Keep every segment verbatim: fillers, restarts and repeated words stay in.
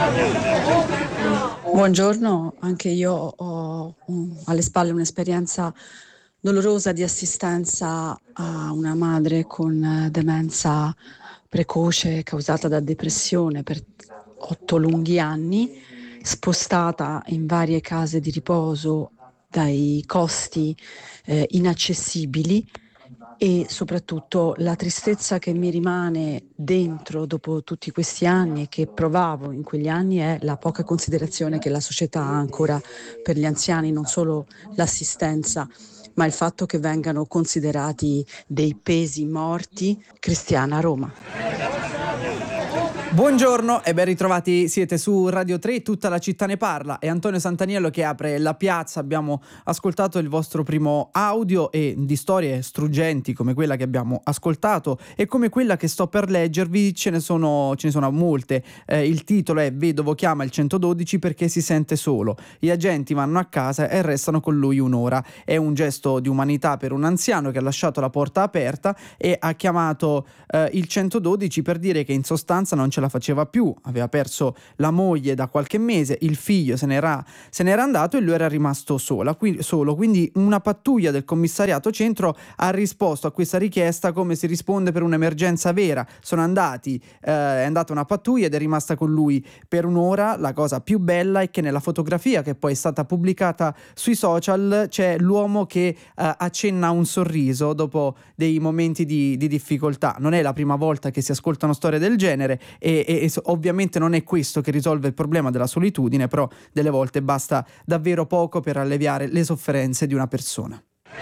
Buongiorno, anche io ho un- alle spalle un'esperienza dolorosa di assistenza a una madre con eh, demenza precoce causata da depressione per otto lunghi anni, spostata in varie case di riposo dai costi eh, inaccessibili e soprattutto la tristezza che mi rimane dentro dopo tutti questi anni e che provavo in quegli anni è la poca considerazione che la società ha ancora per gli anziani, non solo l'assistenza, ma il fatto che vengano considerati dei pesi morti. Cristiana, Roma. Buongiorno e ben ritrovati, siete su Radio tre, tutta la città ne parla, è Antonio Santaniello che apre la piazza. Abbiamo ascoltato il vostro primo audio e di storie struggenti come quella che abbiamo ascoltato e come quella che sto per leggervi ce ne sono, ce ne sono molte. Eh, il titolo è Vedovo chiama il centododici perché si sente solo, gli agenti vanno a casa e restano con lui un'ora. È un gesto di umanità per un anziano che ha lasciato la porta aperta e ha chiamato eh, il centododici per dire che in sostanza non ce la faceva più, aveva perso la moglie da qualche mese, il figlio se n'era, se n'era andato e lui era rimasto sola, qui, solo, quindi una pattuglia del commissariato centro ha risposto a questa richiesta come si risponde per un'emergenza vera. Sono andati, eh, è andata una pattuglia ed è rimasta con lui per un'ora. La cosa più bella è che nella fotografia che poi è stata pubblicata sui social c'è l'uomo che eh, accenna un sorriso dopo dei momenti di, di difficoltà. Non è la prima volta che si ascoltano storie del genere e E, e, e ovviamente non è questo che risolve il problema della solitudine, però delle volte basta davvero poco per alleviare le sofferenze di una persona.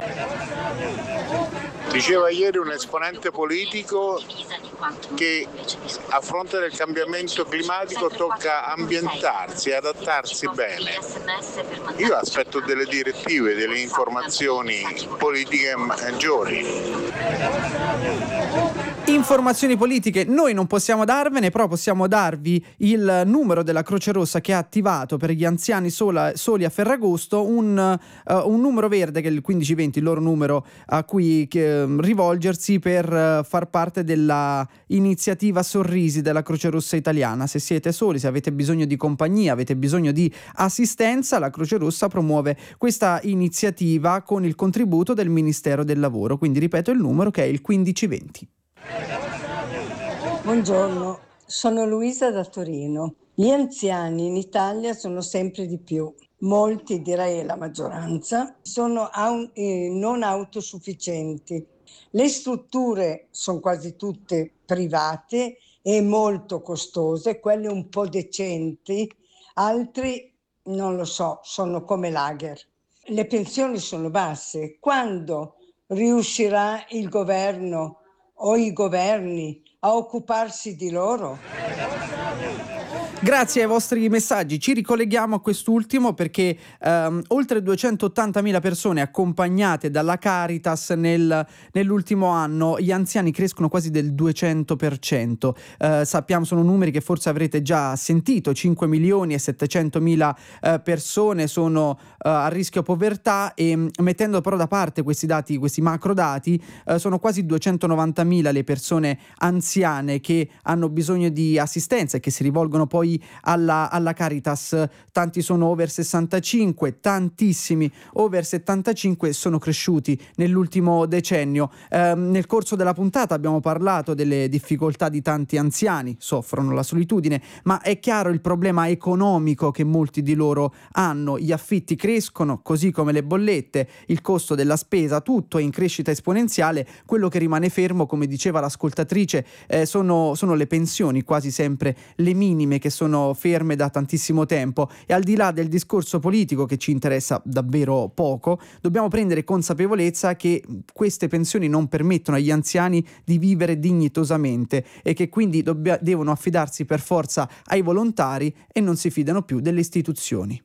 Diceva ieri un esponente politico che a fronte del cambiamento climatico tocca ambientarsi e adattarsi bene. Io aspetto delle direttive, delle informazioni politiche maggiori. Informazioni politiche noi non possiamo darvene, però possiamo darvi il numero della Croce Rossa che ha attivato per gli anziani sola, soli a Ferragosto, un, uh, un numero verde che è il quindici venti, il loro numero a cui che, rivolgersi per uh, far parte della iniziativa Sorrisi della Croce Rossa italiana. Se siete soli, se avete bisogno di compagnia, avete bisogno di assistenza, la Croce Rossa promuove questa iniziativa con il contributo del Ministero del Lavoro. Quindi ripeto il numero che è il quindici venti. Buongiorno, sono Luisa da Torino. Gli anziani in Italia sono sempre di più. Molti, direi la maggioranza, sono au- eh, non autosufficienti. Le strutture sono quasi tutte private e molto costose, quelle un po' decenti, altri non lo so, sono come lager. Le pensioni sono basse. Quando riuscirà il governo o i governi a occuparsi di loro? Grazie ai vostri messaggi ci ricolleghiamo a quest'ultimo perché ehm, oltre duecentottantamila persone accompagnate dalla Caritas nel, nell'ultimo anno, gli anziani crescono quasi del duecento per cento. Eh, sappiamo, sono numeri che forse avrete già sentito, cinque milioni e settecentomila eh, persone sono eh, a rischio povertà e mettendo però da parte questi dati, questi macro dati, eh, sono quasi duecentonovantamila le persone anziane che hanno bisogno di assistenza e che si rivolgono poi alla, alla Caritas. Tanti sono over sessantacinque, tantissimi over settantacinque sono cresciuti nell'ultimo decennio. Eh, nel corso della puntata abbiamo parlato delle difficoltà di tanti anziani, soffrono la solitudine, ma è chiaro il problema economico che molti di loro hanno. Gli affitti crescono, così come le bollette, il costo della spesa, tutto è in crescita esponenziale. Quello che rimane fermo, come diceva l'ascoltatrice, eh, sono, sono le pensioni, quasi sempre le minime, che sono ferme da tantissimo tempo. E al di là del discorso politico che ci interessa davvero poco, dobbiamo prendere consapevolezza che queste pensioni non permettono agli anziani di vivere dignitosamente e che quindi dobbia- devono affidarsi per forza ai volontari e non si fidano più delle istituzioni.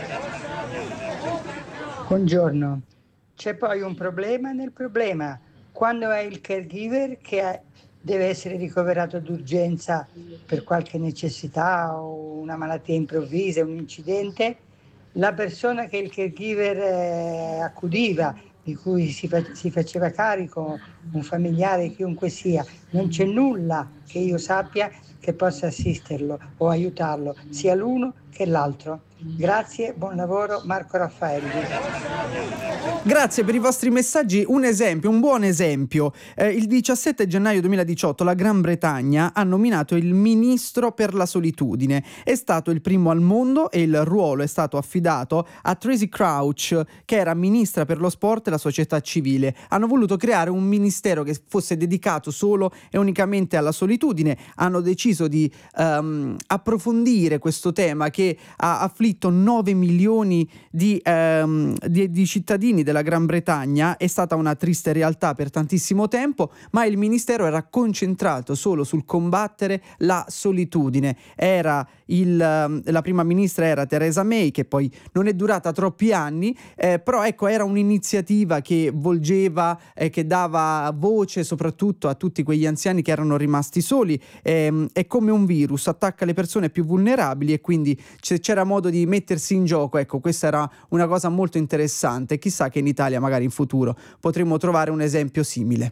Buongiorno, c'è poi un problema nel problema. Quando è il caregiver che è- deve essere ricoverato d'urgenza per qualche necessità o una malattia improvvisa, un incidente, la persona che il caregiver eh, accudiva, di cui si, fa- si faceva carico, un familiare, chiunque sia, Non c'è nulla che io sappia che possa assisterlo o aiutarlo, sia l'uno che l'altro. Grazie, buon lavoro, Marco Raffaelli. Grazie per i vostri messaggi. Un esempio, un buon esempio. Eh, il diciassette gennaio duemiladiciotto la Gran Bretagna ha nominato il ministro per la solitudine. È stato il primo al mondo e il ruolo è stato affidato a Tracy Crouch, che era ministra per lo sport e la società civile. Hanno voluto creare un ministero che fosse dedicato solo e unicamente alla solitudine. Hanno deciso di um, approfondire questo tema che ha afflitto nove milioni di, um, di, di cittadini della Gran Bretagna. È stata una triste realtà per tantissimo tempo, ma il ministero era concentrato solo sul combattere la solitudine. Era il, la prima ministra era Theresa May, che poi non è durata troppi anni, eh, però ecco, era un'iniziativa che volgeva e eh, che dava voce soprattutto a tutti quegli anziani che erano rimasti soli. Eh, è come un virus, attacca le persone più vulnerabili e quindi c- c'era modo di mettersi in gioco. Ecco, questa era una cosa molto interessante. Chissà che in Italia magari in futuro potremmo trovare un esempio simile.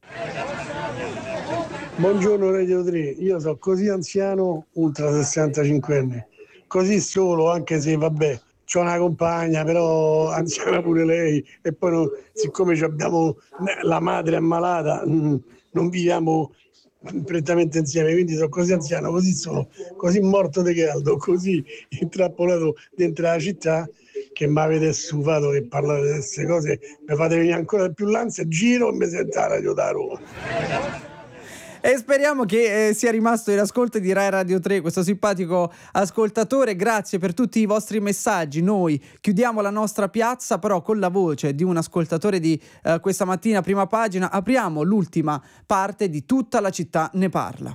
Buongiorno Radio tre, io sono così anziano, ultra sessantacinquenne, così solo, anche se vabbè, c'ho una compagna, però anziana pure lei, e poi non, siccome abbiamo la madre ammalata, non viviamo prettamente insieme, quindi sono così anziano, così solo, così morto di caldo, così intrappolato dentro la città, che mi avete stufato che parlate di queste cose, mi fate venire ancora più l'ansia, giro e mi sento la radio da Roma. E speriamo che eh, sia rimasto in ascolto di Rai Radio tre questo simpatico ascoltatore. Grazie per tutti i vostri messaggi. Noi chiudiamo la nostra piazza, però con la voce di un ascoltatore di eh, questa mattina Prima Pagina apriamo l'ultima parte di Tutta la città ne parla.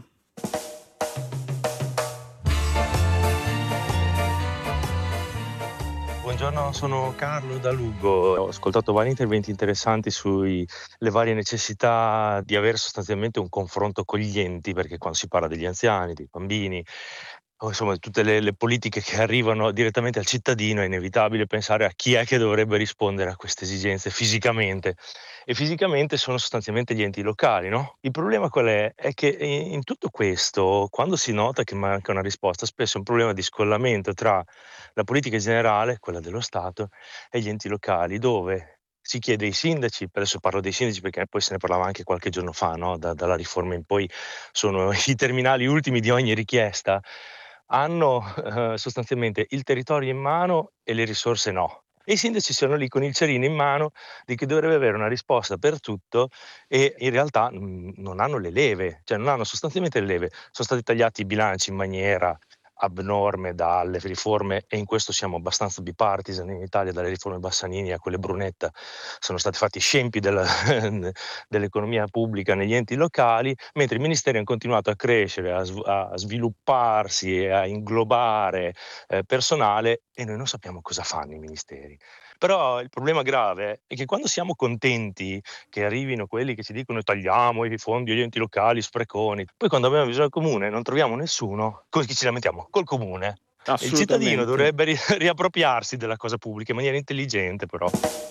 Buongiorno, sono Carlo da Lugo. Ho ascoltato vari interventi interessanti sulle varie necessità di avere sostanzialmente un confronto con gli enti, perché quando si parla degli anziani, dei bambini, o insomma tutte le, le politiche che arrivano direttamente al cittadino, è inevitabile pensare a chi è che dovrebbe rispondere a queste esigenze fisicamente. E fisicamente sono sostanzialmente gli enti locali, no? Il problema qual è? È che in tutto questo, quando si nota che manca una risposta, spesso è un problema di scollamento tra la politica generale, quella dello Stato, e gli enti locali, dove si chiede ai sindaci, adesso parlo dei sindaci perché poi se ne parlava anche qualche giorno fa, no? Da, dalla riforma in poi sono i terminali ultimi di ogni richiesta, hanno eh, sostanzialmente il territorio in mano e le risorse no. E i sindaci sono lì con il cerino in mano di chi dovrebbe avere una risposta per tutto e in realtà mh, non hanno le leve, cioè non hanno sostanzialmente le leve. Sono stati tagliati i bilanci in maniera abnorme dalle riforme, e in questo siamo abbastanza bipartisan in Italia, dalle riforme Bassanini a quelle Brunetta. Sono stati fatti scempi della, dell'economia pubblica negli enti locali, mentre i ministeri hanno continuato a crescere, a, a svilupparsi e a inglobare eh, personale, e noi non sappiamo cosa fanno i ministeri. Però il problema grave è che quando siamo contenti che arrivino quelli che ci dicono tagliamo i fondi agli enti locali, spreconi, poi quando abbiamo bisogno del comune non troviamo nessuno, con chi ci lamentiamo? Col comune. Il cittadino dovrebbe ri- riappropriarsi della cosa pubblica in maniera intelligente, però.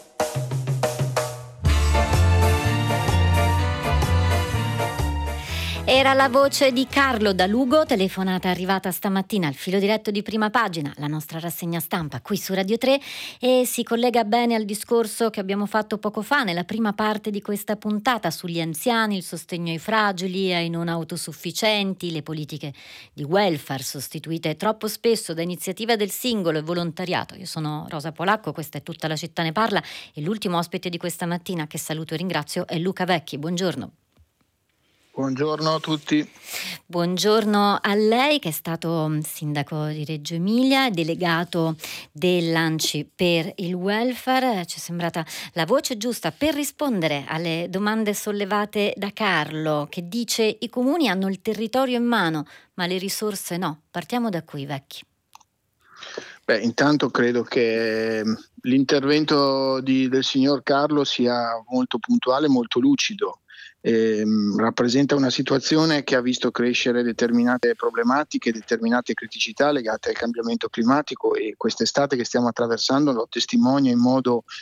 Era la voce di Carlo da Lugo, telefonata arrivata stamattina al filo diretto di Prima Pagina, la nostra rassegna stampa qui su Radio tre, e si collega bene al discorso che abbiamo fatto poco fa nella prima parte di questa puntata sugli anziani, il sostegno ai fragili e ai non autosufficienti, le politiche di welfare sostituite troppo spesso da iniziativa del singolo e volontariato. Io sono Rosa Polacco, questa è Tutta la città ne parla, e l'ultimo ospite di questa mattina, che saluto e ringrazio, è Luca Vecchi. Buongiorno. Buongiorno a tutti. Buongiorno a lei, che è stato sindaco di Reggio Emilia, delegato dell'Anci per il welfare. Ci è sembrata la voce giusta per rispondere alle domande sollevate da Carlo, che dice: i comuni hanno il territorio in mano, ma le risorse no. Partiamo da qui, Vecchi. Beh, intanto credo che l'intervento di, del signor Carlo sia molto puntuale, molto lucido. Eh, rappresenta una situazione che ha visto crescere determinate problematiche, determinate criticità legate al cambiamento climatico, e quest'estate che stiamo attraversando lo testimonia in modo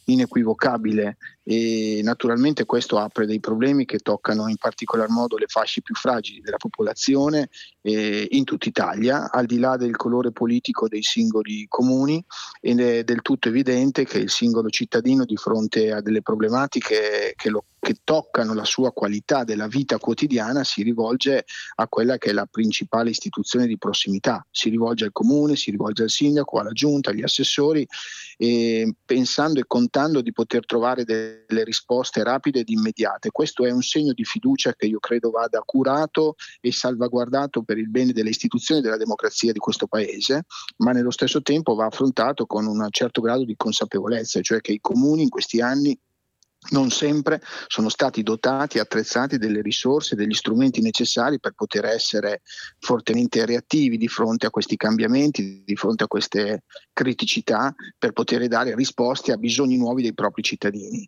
inequivocabile, e naturalmente questo apre dei problemi che toccano in particolar modo le fasce più fragili della popolazione eh, in tutta Italia, al di là del colore politico dei singoli comuni, ed è del tutto evidente che il singolo cittadino, di fronte a delle problematiche che, lo, che toccano la sua qualità della vita quotidiana, si rivolge a quella che è la principale istituzione di prossimità, si rivolge al comune, si rivolge al sindaco, alla giunta, agli assessori, eh, pensando e contando di poter trovare delle risposte rapide ed immediate. Questo è un segno di fiducia che io credo vada curato e salvaguardato per il bene delle istituzioni e della democrazia di questo Paese, ma nello stesso tempo va affrontato con un certo grado di consapevolezza, cioè che i comuni in questi anni non sempre sono stati dotati e attrezzati delle risorse, degli strumenti necessari per poter essere fortemente reattivi di fronte a questi cambiamenti, di fronte a queste criticità, per poter dare risposte a bisogni nuovi dei propri cittadini.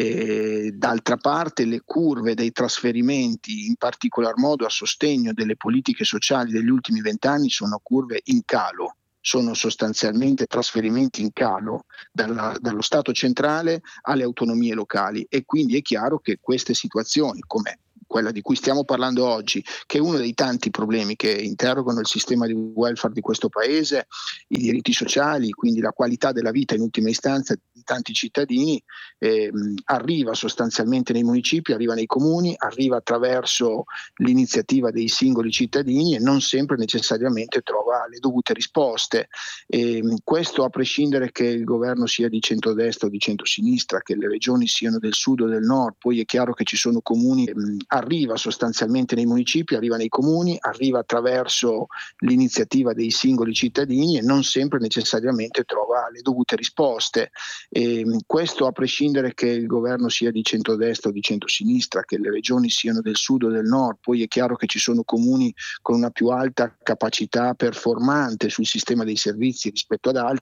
E d'altra parte le curve dei trasferimenti, in particolar modo a sostegno delle politiche sociali degli ultimi vent'anni, sono curve in calo. Sono sostanzialmente trasferimenti in calo dalla, dallo Stato centrale alle autonomie locali, e quindi è chiaro che queste situazioni, come quella di cui stiamo parlando oggi, che è uno dei tanti problemi che interrogano il sistema di welfare di questo Paese, i diritti sociali, quindi la qualità della vita in ultima istanza di tanti cittadini, eh, arriva sostanzialmente nei municipi, arriva nei comuni, arriva attraverso l'iniziativa dei singoli cittadini e non sempre necessariamente trova le dovute risposte. E questo a prescindere che il governo sia di centrodestra o di centrosinistra, che le regioni siano del sud o del nord. Poi è chiaro che ci sono comuni, mh, arriva sostanzialmente nei municipi, arriva nei comuni, arriva attraverso l'iniziativa dei singoli cittadini e non sempre necessariamente trova le dovute risposte. E questo a prescindere che il governo sia di centrodestra o di centrosinistra, che le regioni siano del sud o del nord. Poi è chiaro che ci sono comuni con una più alta capacità performante sul sistema dei servizi rispetto ad altri,